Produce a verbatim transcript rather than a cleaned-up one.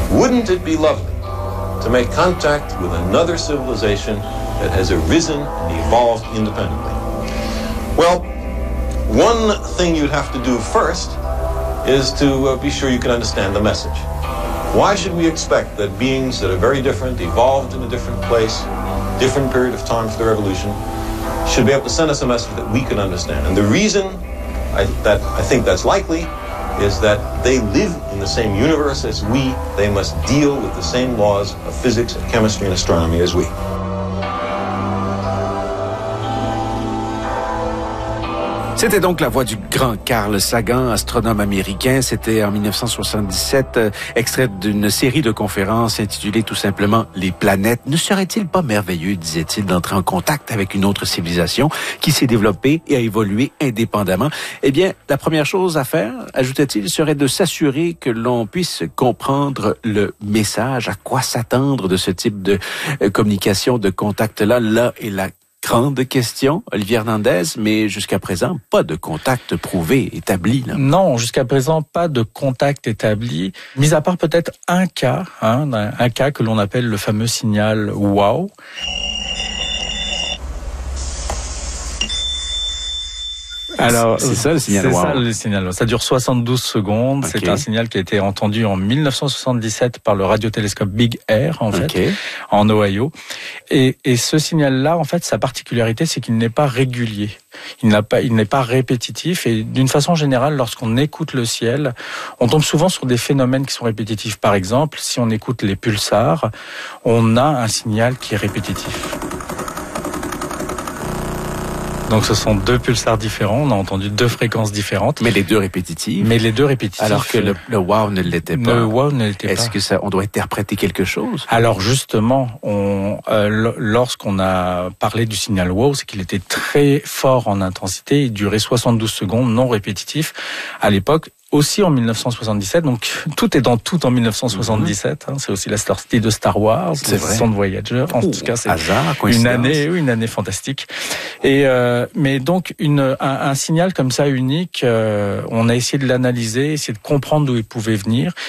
Wouldn't it be lovely to make contact with another civilization that has arisen and evolved independently? Well, one thing you'd have to do first is to uh, be sure you can understand the message. Why should we expect that beings that are very different, evolved in a different place, different period of time for their evolution, should be able to send us a message that we can understand? And the reason I, that I think that's likely is that they live in the same universe as we. They must deal with the same laws of physics and chemistry and astronomy as we. C'était donc la voix du grand Carl Sagan, astronome américain. C'était en dix-neuf cent soixante-dix-sept, euh, extrait d'une série de conférences intitulée tout simplement « Les planètes ». Ne serait-il pas merveilleux, disait-il, d'entrer en contact avec une autre civilisation qui s'est développée et a évolué indépendamment? Eh bien, la première chose à faire, ajoutait-il, serait de s'assurer que l'on puisse comprendre le message, à quoi s'attendre de ce type de euh, communication, de contact-là. Là est la grande question, Olivier Hernandez, mais jusqu'à présent, pas de contact prouvé, établi. Là. Non, jusqu'à présent, pas de contact établi, mis à part peut-être un cas, hein, un cas que l'on appelle le fameux signal wow. Alors, c'est ça le signal. C'est wow. ça le signal. Ça dure soixante-douze secondes. Okay. C'est un signal qui a été entendu en dix-neuf cent soixante-dix-sept par le radiotélescope Big Air, en fait, okay. en Ohio. Et, et ce signal-là, en fait, sa particularité, c'est qu'il n'est pas régulier. Il n'a pas, il n'est pas répétitif. Et d'une façon générale, lorsqu'on écoute le ciel, on tombe souvent sur des phénomènes qui sont répétitifs. Par exemple, si on écoute les pulsars, on a un signal qui est répétitif. Donc ce sont deux pulsars différents, on a entendu deux fréquences différentes. Mais les deux répétitives. Mais les deux répétitifs. Alors que le, le wow ne l'était pas. Le wow ne l'était pas. Est-ce que ça, on doit interpréter quelque chose? Alors justement, on, euh, lorsqu'on a parlé du signal wow, c'est qu'il était très fort en intensité, il durait soixante-douze secondes, non répétitif. À l'époque, aussi en dix-neuf cent soixante-dix-sept, donc tout est dans tout en dix-neuf cent soixante-dix-sept. Hein, c'est aussi la sortie de Star Wars, c'est vrai. Son de Voyager. En oh, tout cas, c'est hasard, une année, oui, une année fantastique. Et euh, mais donc une un, un signal comme ça unique, euh, on a essayé de l'analyser, essayer de comprendre d'où il pouvait venir.